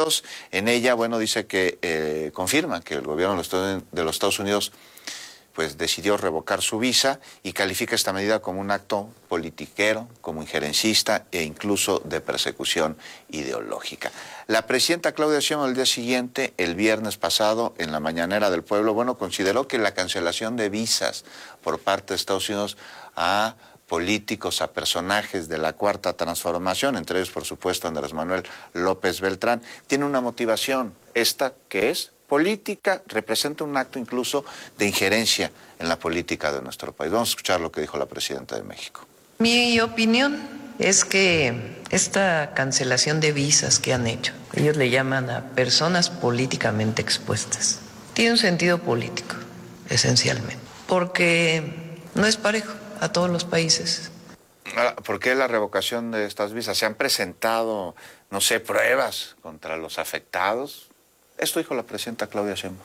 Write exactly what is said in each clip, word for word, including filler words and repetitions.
Unidos. En ella, bueno, dice que eh, confirma que el gobierno de los, Estados, de los Estados Unidos pues decidió revocar su visa y califica esta medida como un acto politiquero, como injerencista e incluso de persecución ideológica. La presidenta Claudia Sheinbaum el día siguiente, el viernes pasado, en la mañanera del pueblo, bueno, consideró que la cancelación de visas por parte de Estados Unidos a políticos, a personajes de la Cuarta Transformación, entre ellos, por supuesto, Andrés Manuel López Beltrán, tiene una motivación, esta que es política, representa un acto incluso de injerencia en la política de nuestro país. Vamos a escuchar lo que dijo la presidenta de México. Mi opinión es que esta cancelación de visas que han hecho, ellos le llaman a personas políticamente expuestas, tiene un sentido político, esencialmente, porque no es parejo a todos los países. ¿Por qué la revocación de estas visas? ¿Se han presentado, no sé, pruebas contra los afectados? Esto dijo la presidenta Claudia Sheinbaum.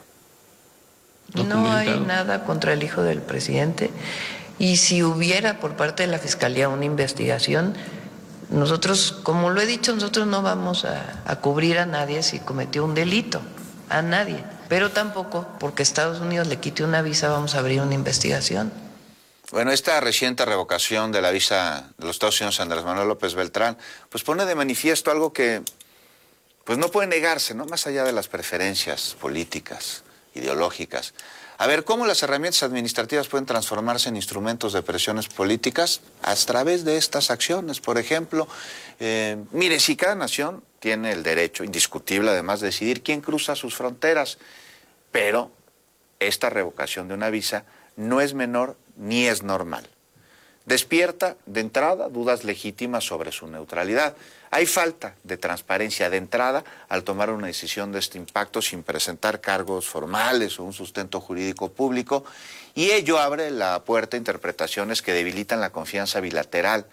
No hay nada contra el hijo del presidente, y si hubiera por parte de la Fiscalía una investigación, nosotros, como lo he dicho, nosotros no vamos a, a cubrir a nadie si cometió un delito, a nadie, pero tampoco porque Estados Unidos le quite una visa vamos a abrir una investigación. Bueno, esta reciente revocación de la visa de los Estados Unidos a Andrés Manuel López Beltrán, pues pone de manifiesto algo que pues no puede negarse, ¿no? Más allá de las preferencias políticas, ideológicas. A ver, ¿cómo las herramientas administrativas pueden transformarse en instrumentos de presiones políticas? A través de estas acciones, por ejemplo. Eh, mire, si cada nación tiene el derecho indiscutible, además, de decidir quién cruza sus fronteras, pero esta revocación de una visa no es menor ni es normal. Despierta, de entrada, dudas legítimas sobre su neutralidad. Hay falta de transparencia de entrada al tomar una decisión de este impacto sin presentar cargos formales o un sustento jurídico público, y ello abre la puerta a interpretaciones que debilitan la confianza bilateral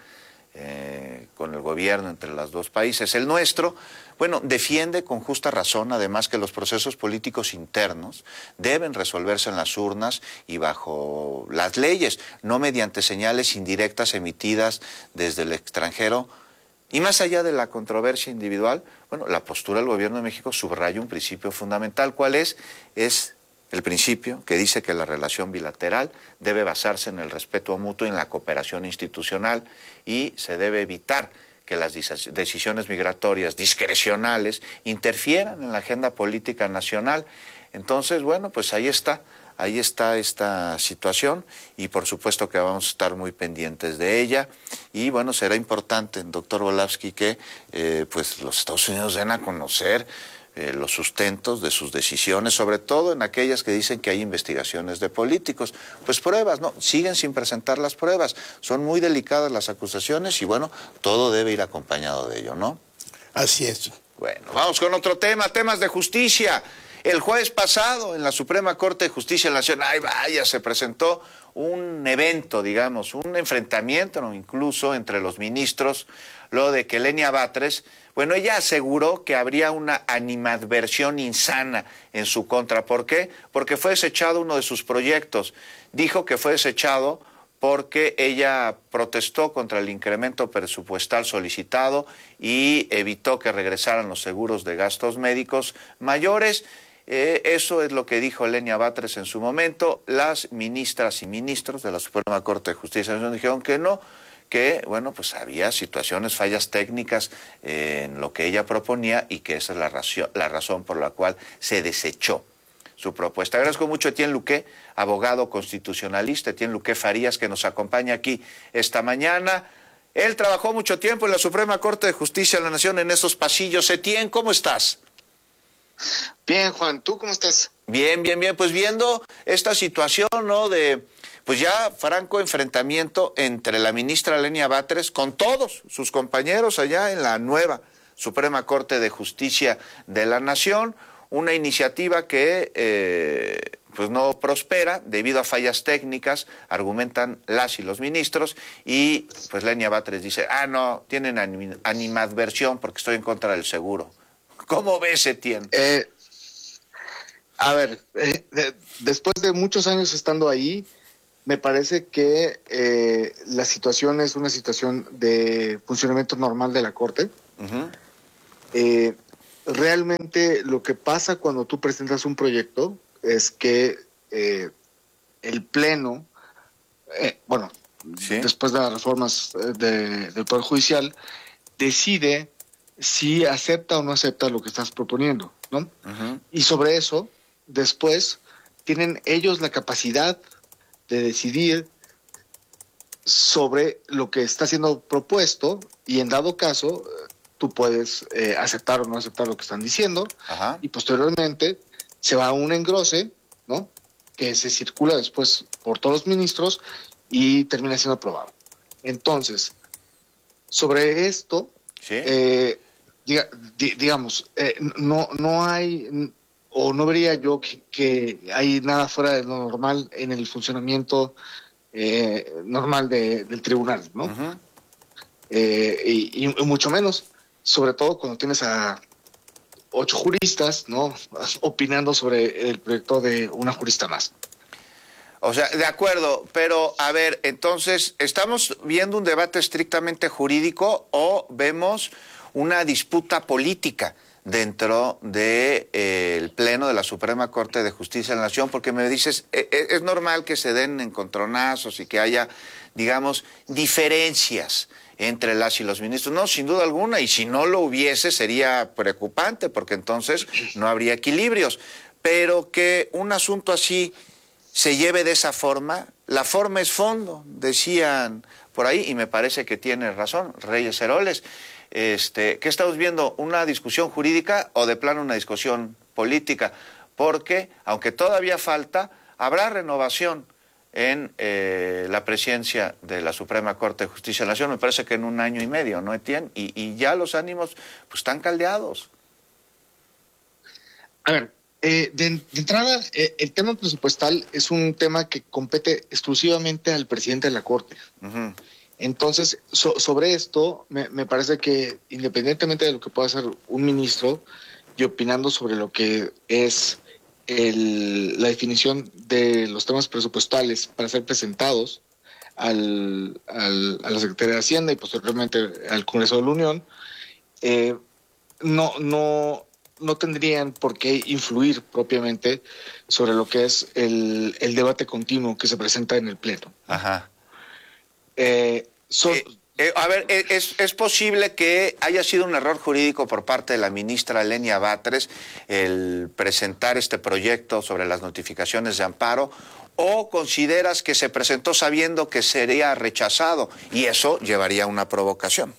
eh, con el gobierno entre los dos países. El nuestro, bueno, defiende con justa razón, además, que los procesos políticos internos deben resolverse en las urnas y bajo las leyes, no mediante señales indirectas emitidas desde el extranjero. Y más allá de la controversia individual, bueno, la postura del gobierno de México subraya un principio fundamental. ¿Cuál es? Es el principio que dice que la relación bilateral debe basarse en el respeto mutuo y en la cooperación institucional, y se debe evitar que las decisiones migratorias discrecionales interfieran en la agenda política nacional. Entonces, bueno, pues ahí está. Ahí está esta situación y por supuesto que vamos a estar muy pendientes de ella. Y bueno, será importante, doctor Volafsky, que eh, pues los Estados Unidos den a conocer eh, los sustentos de sus decisiones, sobre todo en aquellas que dicen que hay investigaciones de políticos. Pues pruebas, ¿no? Siguen sin presentar las pruebas. Son muy delicadas las acusaciones y bueno, todo debe ir acompañado de ello, ¿no? Así es. Bueno, vamos con otro tema, temas de justicia. El jueves pasado, en la Suprema Corte de Justicia de la Nación, ay vaya, se presentó un evento, digamos, un enfrentamiento, ¿no? Incluso entre los ministros, lo de que Lenia Batres, bueno, ella aseguró que habría una animadversión insana en su contra. ¿Por qué? Porque fue desechado uno de sus proyectos. Dijo que fue desechado porque ella protestó contra el incremento presupuestal solicitado y evitó que regresaran los seguros de gastos médicos mayores. Eh, eso es lo que dijo Lenia Batres en su momento. Las ministras y ministros de la Suprema Corte de Justicia de la Nación dijeron que no, que bueno, pues había situaciones, fallas técnicas eh, en lo que ella proponía y que esa es la, racio, la razón por la cual se desechó su propuesta. Agradezco mucho a Etienne Luque, abogado constitucionalista, Etienne Luque Farías, que nos acompaña aquí esta mañana. Él trabajó mucho tiempo en la Suprema Corte de Justicia de la Nación en esos pasillos. Etienne, ¿cómo estás? Bien, Juan, ¿tú cómo estás? Bien, bien, bien. Pues viendo esta situación, ¿no? De, pues ya franco enfrentamiento entre la ministra Lenia Batres con todos sus compañeros allá en la nueva Suprema Corte de Justicia de la Nación. Una iniciativa que eh, pues no prospera debido a fallas técnicas, argumentan las y los ministros, y pues Lenia Batres dice, ah, no, tienen anim animadversión porque estoy en contra del seguro. ¿Cómo ves, Etienne? Eh, a ver, eh, de, después de muchos años estando ahí, me parece que eh, la situación es una situación de funcionamiento normal de la Corte. Uh-huh. eh, realmente lo que pasa cuando tú presentas un proyecto es que eh, el Pleno, eh, bueno, ¿sí? Después de las reformas de, del Poder Judicial, decide si acepta o no acepta lo que estás proponiendo, ¿no? Uh-huh. Y sobre eso, después, tienen ellos la capacidad de decidir sobre lo que está siendo propuesto y en dado caso tú puedes eh, aceptar o no aceptar lo que están diciendo. Ajá. Y posteriormente se va a un engrose, ¿no? Que se circula después por todos los ministros y termina siendo aprobado. Entonces, sobre esto, ¿sí? eh, diga, di, digamos, eh, no, no hay o no vería yo que, que hay nada fuera de lo normal en el funcionamiento Eh, normal de, del tribunal, ¿no? Uh-huh. eh, y, y mucho menos, sobre todo cuando tienes a ocho juristas, ¿no? Opinando sobre el proyecto de una jurista más. O sea, de acuerdo, pero a ver, entonces, ¿estamos viendo un debate estrictamente jurídico o vemos una disputa política dentro del de, eh, Pleno de la Suprema Corte de Justicia de la Nación? Porque me dices, eh, es normal que se den encontronazos y que haya, digamos, diferencias entre las y los ministros. No, sin duda alguna, y si no lo hubiese sería preocupante, porque entonces no habría equilibrios. Pero que un asunto así se lleve de esa forma, la forma es fondo, decían por ahí, y me parece que tiene razón Reyes Heroles. Este, ¿qué estamos viendo? ¿Una discusión jurídica o de plano una discusión política? Porque, aunque todavía falta, habrá renovación en eh, la presidencia de la Suprema Corte de Justicia de la Nación, me parece que en un año y medio, ¿no, Etienne? Y, y ya los ánimos pues están caldeados. A ver, eh, de, de entrada, eh, el tema presupuestal es un tema que compete exclusivamente al presidente de la Corte. Uh-huh. Entonces, so, sobre esto, me, me parece que independientemente de lo que pueda hacer un ministro, y opinando sobre lo que es el, la definición de los temas presupuestales para ser presentados al, al, a la Secretaría de Hacienda y posteriormente al Congreso de la Unión, eh, no, no, no tendrían por qué influir propiamente sobre lo que es el, el debate continuo que se presenta en el Pleno. Ajá. Eh, son... eh, eh, a ver, es, ¿es posible que haya sido un error jurídico por parte de la ministra Lenia Batres el presentar este proyecto sobre las notificaciones de amparo? ¿O consideras que se presentó sabiendo que sería rechazado y eso llevaría a una provocación?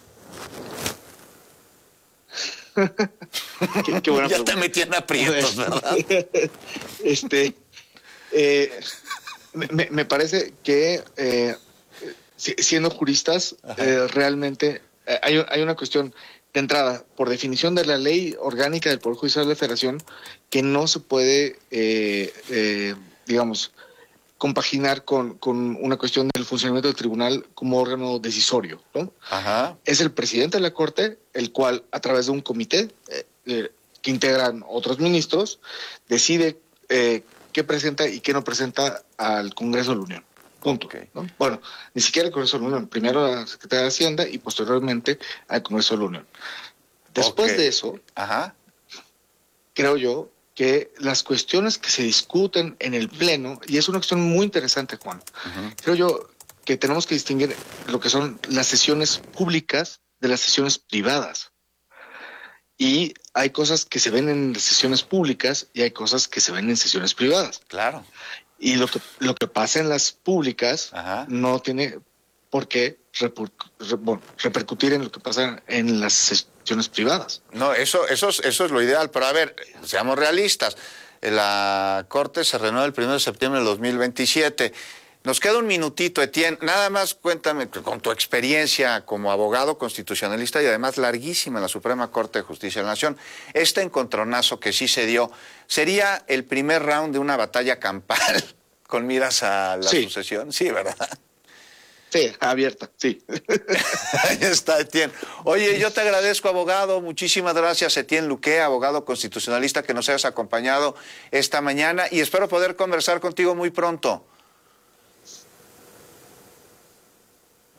qué, qué buena ya pregunta. Te metí en aprietos, ¿verdad? este, eh, me, me parece que eh, siendo juristas, eh, realmente eh, hay, hay una cuestión de entrada, por definición de la ley orgánica del Poder Judicial de la Federación, que no se puede, eh, eh, digamos, compaginar con, con una cuestión del funcionamiento del tribunal como órgano decisorio, ¿no? Ajá. Es el presidente de la Corte, el cual, a través de un comité eh, eh, que integran otros ministros, decide eh, qué presenta y qué no presenta al Congreso de la Unión. Punto. Okay. ¿No? Bueno, ni siquiera el Congreso de la Unión, primero a la Secretaría de Hacienda y posteriormente al Congreso de la Unión. Después okay. de eso, Ajá. creo yo que las cuestiones que se discuten en el Pleno, y es una cuestión muy interesante, Juan, uh-huh. creo yo que tenemos que distinguir lo que son las sesiones públicas de las sesiones privadas. Y hay cosas que se ven en sesiones públicas y hay cosas que se ven en sesiones privadas. Claro. Y lo que, lo que pasa en las públicas Ajá. no tiene por qué reper, re, bueno, repercutir en lo que pasa en las sesiones privadas. No, eso, eso, es, eso es lo ideal, pero a ver, seamos realistas. La Corte se renueva el primero de septiembre del dos mil veintisiete. Nos queda un minutito, Etienne. Nada más cuéntame, con tu experiencia como abogado constitucionalista y además larguísima en la Suprema Corte de Justicia de la Nación, este encontronazo que sí se dio, ¿sería el primer round de una batalla campal con miras a la sí. sucesión? Sí, ¿verdad? Sí, abierta, sí. Ahí está, Etienne. Oye, yo te agradezco, abogado. Muchísimas gracias, Etienne Luque, abogado constitucionalista, que nos hayas acompañado esta mañana y espero poder conversar contigo muy pronto.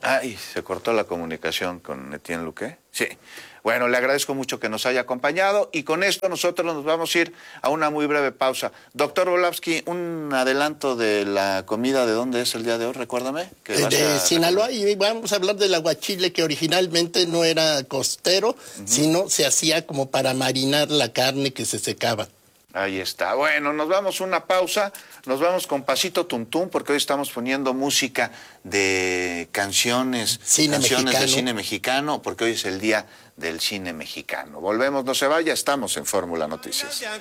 Ay, se cortó la comunicación con Etienne Luque. Sí. Bueno, le agradezco mucho que nos haya acompañado y con esto nosotros nos vamos a ir a una muy breve pausa. Doctor Orlovsky, un adelanto de la comida, ¿de dónde es el día de hoy? Recuérdame. Que de a... Sinaloa, y vamos a hablar del aguachile, que originalmente no era costero, uh-huh. sino se hacía como para marinar la carne que se secaba. Ahí está. Bueno, nos vamos a una pausa, nos vamos con Pasito Tuntún, porque hoy estamos poniendo música de canciones, cine canciones mexicano. de cine mexicano, porque hoy es el día del cine mexicano. Volvemos, no se vaya, estamos en Fórmula Noticias.